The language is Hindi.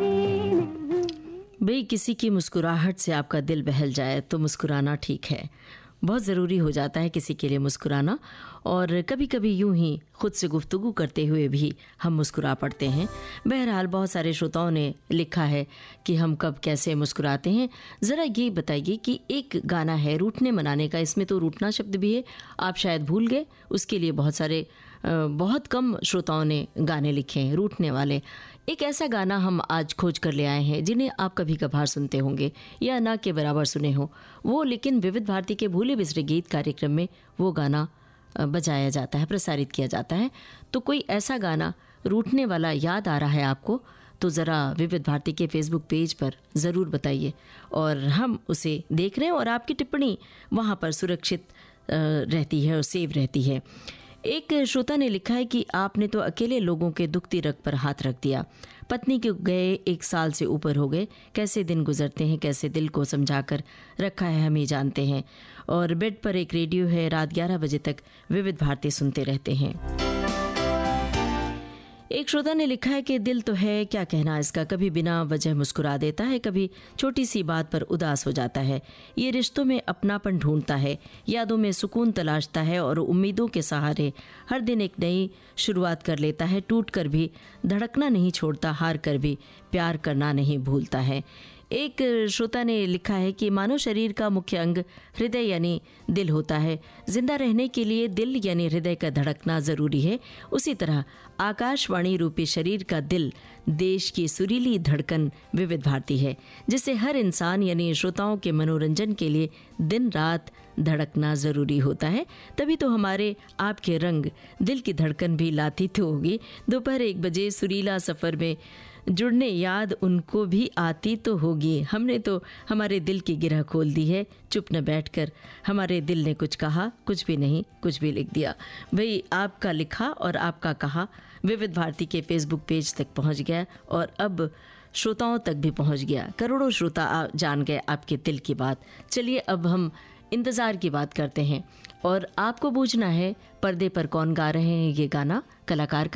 भाई किसी की मुस्कुराहट से आपका दिल बहल जाए तो मुस्कुराना ठीक है, बहुत ज़रूरी हो जाता है किसी के लिए मुस्कुराना। और कभी कभी यूं ही खुद से गुफ्तगू करते हुए भी हम मुस्कुरा पड़ते हैं। बहरहाल बहुत सारे श्रोताओं ने लिखा है कि हम कब कैसे मुस्कुराते हैं। ज़रा ये बताइए कि एक गाना है रूठने मनाने का, इसमें तो रूठना शब्द भी है, आप शायद भूल गए। उसके लिए बहुत कम श्रोताओं ने गाने लिखे हैं रूठने वाले। एक ऐसा गाना हम आज खोज कर ले आए हैं जिन्हें आप कभी कभार सुनते होंगे या ना के बराबर सुने हो वो, लेकिन विविध भारती के भूले बिसरे गीत कार्यक्रम में वो गाना बजाया जाता है, प्रसारित किया जाता है। तो कोई ऐसा गाना रूठने वाला याद आ रहा है आपको तो ज़रा विविध भारती के फेसबुक पेज पर ज़रूर बताइए और हम उसे देख रहे हैं और आपकी टिप्पणी वहाँ पर सुरक्षित रहती है और सेव रहती है। एक श्रोता ने लिखा है कि आपने तो अकेले लोगों के दुखती रग पर हाथ रख दिया। पत्नी के गए 1 साल से ऊपर हो गए, कैसे दिन गुजरते हैं, कैसे दिल को समझाकर रखा है हम ही जानते हैं। और बेड पर एक रेडियो है, रात 11 बजे तक विविध भारती सुनते रहते हैं। एक श्रोता ने लिखा है कि दिल तो है क्या कहना इसका, कभी बिना वजह मुस्कुरा देता है, कभी छोटी सी बात पर उदास हो जाता है। ये रिश्तों में अपनापन ढूंढता है, यादों में सुकून तलाशता है और उम्मीदों के सहारे हर दिन एक नई शुरुआत कर लेता है। टूट कर भी धड़कना नहीं छोड़ता, हार कर भी प्यार करना नहीं भूलता है। एक श्रोता ने लिखा है कि मानव शरीर का मुख्य अंग हृदय यानी दिल होता है। जिंदा रहने के लिए दिल यानी हृदय का धड़कना ज़रूरी है। उसी तरह आकाशवाणी रूपी शरीर का दिल देश की सुरीली धड़कन विविध भारती है, जिसे हर इंसान यानी श्रोताओं के मनोरंजन के लिए दिन रात धड़कना ज़रूरी होता है। तभी तो हमारे आपके रंग दिल की धड़कन भी लाती तो होगी। दोपहर 1 बजे सुरीला सफ़र में जुड़ने याद उनको भी आती तो होगी। हमने तो हमारे दिल की गिरह खोल दी है, चुप न बैठकर हमारे दिल ने कुछ कहा, कुछ भी नहीं, कुछ भी लिख दिया। भाई आपका लिखा और आपका कहा विविध भारती के फेसबुक पेज तक पहुंच गया और अब श्रोताओं तक भी पहुंच गया। करोड़ों श्रोता जान गए आपके दिल की बात। चलिए अब हम इंतज़ार की बात करते हैं और आपको पूछना है पर्दे पर कौन गा रहे हैं ये गाना, कलाकार का